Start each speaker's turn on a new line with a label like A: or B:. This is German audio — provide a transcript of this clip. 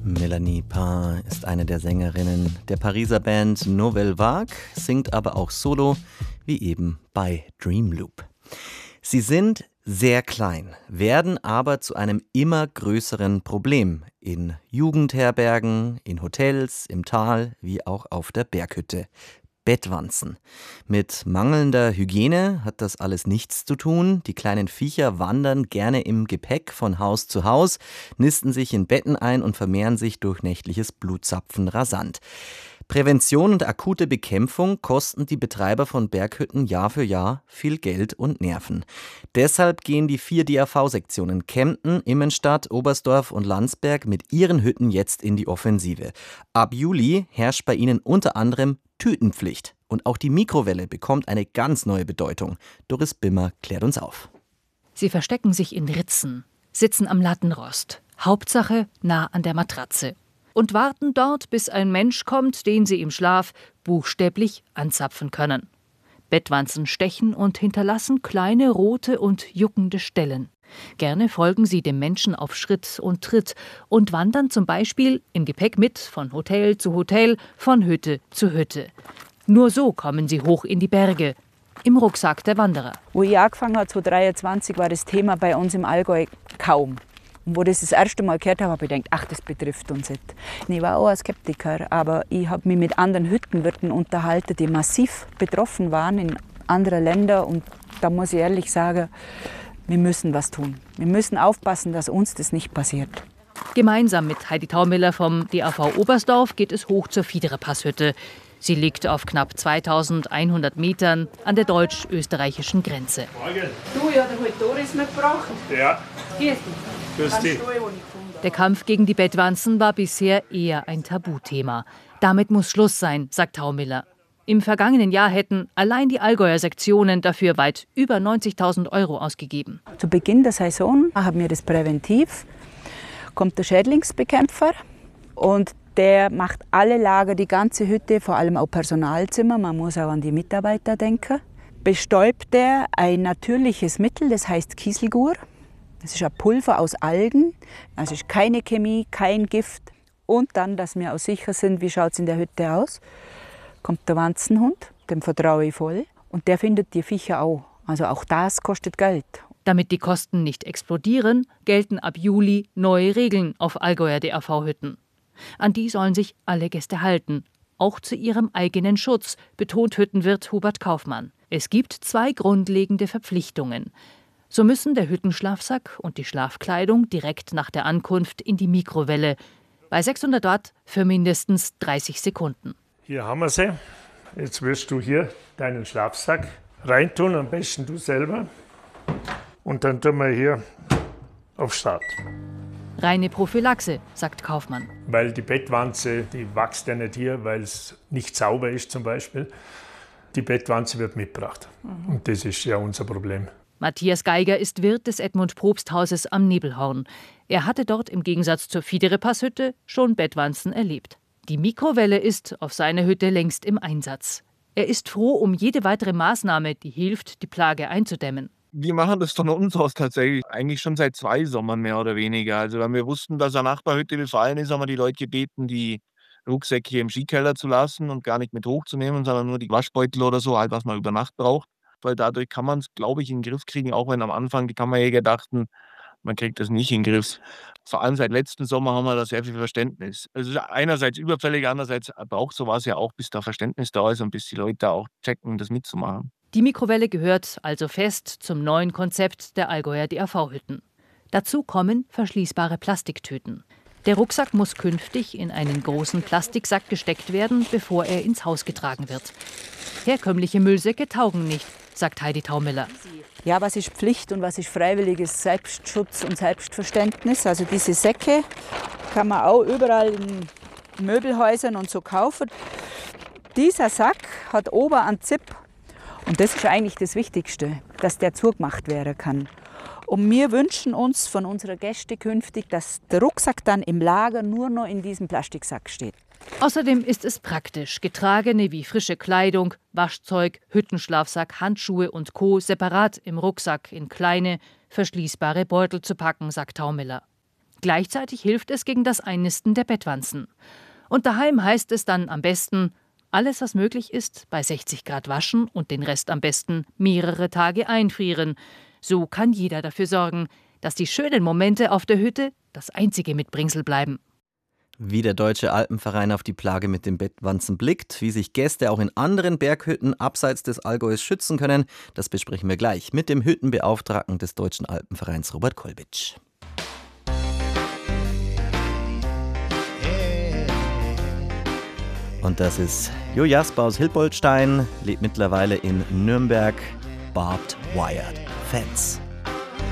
A: Melanie Paar ist eine der Sängerinnen der Pariser Band Nouvelle Vague, singt aber auch solo, wie eben bei Dream Loop. Sie sind sehr klein, werden aber zu einem immer größeren Problem in Jugendherbergen, in Hotels, im Tal, wie auch auf der Berghütte. Bettwanzen. Mit mangelnder Hygiene hat das alles nichts zu tun. Die kleinen Viecher wandern gerne im Gepäck von Haus zu Haus, nisten sich in Betten ein und vermehren sich durch nächtliches Blutzapfen rasant. Prävention und akute Bekämpfung kosten die Betreiber von Berghütten Jahr für Jahr viel Geld und Nerven. Deshalb gehen die 4 DAV-Sektionen Kempten, Immenstadt, Oberstdorf und Landsberg mit ihren Hütten jetzt in die Offensive. Ab Juli herrscht bei ihnen unter anderem Tütenpflicht. Und auch die Mikrowelle bekommt eine ganz neue Bedeutung. Doris Bimmer klärt uns auf.
B: Sie verstecken sich in Ritzen, sitzen am Lattenrost, Hauptsache nah an der Matratze. Und warten dort, bis ein Mensch kommt, den sie im Schlaf buchstäblich anzapfen können. Bettwanzen stechen und hinterlassen kleine rote und juckende Stellen. Gerne folgen sie dem Menschen auf Schritt und Tritt und wandern zum Beispiel im Gepäck mit, von Hotel zu Hotel, von Hütte zu Hütte. Nur so kommen sie hoch in die Berge, im Rucksack der Wanderer.
C: Wo ich angefangen habe, 2023, war das Thema bei uns im Allgäu kaum. Und wo ich das erste Mal gehört habe, habe ich gedacht, ach, das betrifft uns nicht. Ich war auch ein Skeptiker, aber ich habe mich mit anderen Hüttenwirten unterhalten, die massiv betroffen waren in anderen Ländern. Und da muss ich ehrlich sagen, wir müssen was tun. Wir müssen aufpassen, dass uns das nicht passiert.
B: Gemeinsam mit Heidi Taumiller vom DAV Oberstdorf geht es hoch zur Fiederer-Passhütte. Sie liegt auf knapp 2100 Metern an der deutsch-österreichischen Grenze.
D: Morgen.
C: Du, ja, der hat Doris mitgebracht.
D: Ja.
C: Hier ist
D: Grüß dich.
B: Der Kampf gegen die Bettwanzen war bisher eher ein Tabuthema. Damit muss Schluss sein, sagt Taumiller. Im vergangenen Jahr hätten allein die Allgäuer Sektionen dafür weit über 90.000 € ausgegeben.
C: Zu Beginn der Saison haben wir das präventiv. Kommt der Schädlingsbekämpfer und der macht alle Lager, die ganze Hütte, vor allem auch Personalzimmer. Man muss auch an die Mitarbeiter denken. Bestäubt er ein natürliches Mittel, das heißt Kieselgur. Das ist ein Pulver aus Algen. Also ist keine Chemie, kein Gift. Und dann, dass wir auch sicher sind, wie schaut es in der Hütte aus, kommt der Wanzenhund, dem vertraue ich voll. Und der findet die Viecher auch. Also auch das kostet Geld.
B: Damit die Kosten nicht explodieren, gelten ab Juli neue Regeln auf Allgäuer DAV-Hütten. An die sollen sich alle Gäste halten, auch zu ihrem eigenen Schutz, betont Hüttenwirt Hubert Kaufmann. Es gibt 2 grundlegende Verpflichtungen. So müssen der Hüttenschlafsack und die Schlafkleidung direkt nach der Ankunft in die Mikrowelle, bei 600 Watt für mindestens 30 Sekunden.
D: Hier haben wir sie. Jetzt wirst du hier deinen Schlafsack reintun, am besten du selber. Und dann tun wir hier auf Start.
B: Reine Prophylaxe, sagt Kaufmann.
D: Weil die Bettwanze, die wächst ja nicht hier, weil es nicht sauber ist zum Beispiel. Die Bettwanze wird mitgebracht. Und das ist ja unser Problem.
B: Matthias Geiger ist Wirt des Edmund-Probst-Hauses am Nebelhorn. Er hatte dort im Gegensatz zur Fiederer-Passhütte schon Bettwanzen erlebt. Die Mikrowelle ist auf seiner Hütte längst im Einsatz. Er ist froh um jede weitere Maßnahme, die hilft, die Plage einzudämmen.
E: Wir machen das von uns aus tatsächlich eigentlich schon seit 2 Sommern mehr oder weniger. Also wenn wir wussten, dass eine Nachbarhütte befallen ist, haben wir die Leute gebeten, die Rucksäcke hier im Skikeller zu lassen und gar nicht mit hochzunehmen, sondern nur die Waschbeutel oder so, halt was man über Nacht braucht. Weil dadurch kann man es, glaube ich, in den Griff kriegen, auch wenn am Anfang die Kammerjäger dachten, man kriegt das nicht in den Griff. Vor allem seit letzten Sommer haben wir da sehr viel Verständnis. Also einerseits überfällig, andererseits braucht sowas ja auch, bis da Verständnis da ist und bis die Leute da auch checken, das mitzumachen.
B: Die Mikrowelle gehört also fest zum neuen Konzept der Allgäuer DAV-Hütten. Dazu kommen verschließbare Plastiktüten. Der Rucksack muss künftig in einen großen Plastiksack gesteckt werden, bevor er ins Haus getragen wird. Herkömmliche Müllsäcke taugen nicht, sagt Heidi Taumiller.
C: Ja, was ist Pflicht und was ist freiwilliges Selbstschutz und Selbstverständnis? Also diese Säcke kann man auch überall in Möbelhäusern und so kaufen. Dieser Sack hat oben einen Zip und das ist eigentlich das Wichtigste, dass der zugemacht werden kann. Und wir wünschen uns von unseren Gästen künftig, dass der Rucksack dann im Lager nur noch in diesem Plastiksack steht.
B: Außerdem ist es praktisch, getragene wie frische Kleidung, Waschzeug, Hüttenschlafsack, Handschuhe und Co. separat im Rucksack in kleine, verschließbare Beutel zu packen, sagt Taumiller. Gleichzeitig hilft es gegen das Einnisten der Bettwanzen. Und daheim heißt es dann am besten, alles, was möglich ist, bei 60 Grad waschen und den Rest am besten mehrere Tage einfrieren. So kann jeder dafür sorgen, dass die schönen Momente auf der Hütte das einzige Mitbringsel bleiben.
A: Wie der Deutsche Alpenverein auf die Plage mit den Bettwanzen blickt, wie sich Gäste auch in anderen Berghütten abseits des Allgäus schützen können, das besprechen wir gleich mit dem Hüttenbeauftragten des Deutschen Alpenvereins, Robert Kolbitsch. Und das ist Jo Jasper aus Hilpoltstein, lebt mittlerweile in Nürnberg. Barbed Wired Fence.